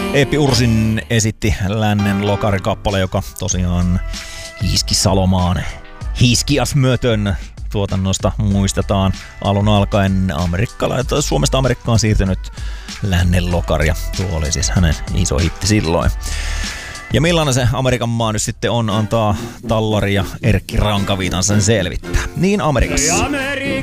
Eeppi Ursin esitti Lännen lokarikappale, joka tosiaan Hiiski Salomaan Hiskias Mötön tuotannosta muistetaan alun alkaen Suomesta Amerikkaan siirtynyt Lännen lokari, ja tuo oli siis hänen iso hitti silloin. Ja millainen se Amerikan maa nyt sitten on, antaa Tallari ja Erkki Rankaviitan sen selvittää. Niin Amerikassa.